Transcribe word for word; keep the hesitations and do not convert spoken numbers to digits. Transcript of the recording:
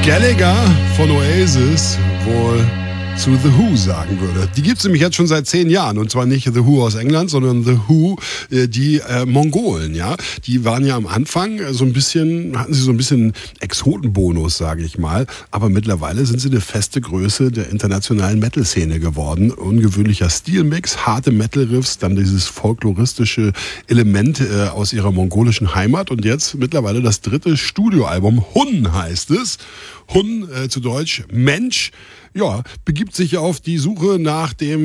Gallagher von Oasis wohl zu The Who sagen würde. Die gibt es nämlich jetzt schon seit zehn Jahren. Und zwar nicht The Who aus England, sondern The Who, äh, die äh, Mongolen. Ja, die waren ja am Anfang so ein bisschen, hatten sie so ein bisschen Exotenbonus, sage ich mal. Aber mittlerweile sind sie eine feste Größe der internationalen Metal-Szene geworden. Ungewöhnlicher Stilmix, harte Metal-Riffs, dann dieses folkloristische Element äh, aus ihrer mongolischen Heimat. Und jetzt mittlerweile das dritte Studioalbum. Hun heißt es. Hun, äh, zu Deutsch Mensch. Ja, begibt sich auf die Suche nach dem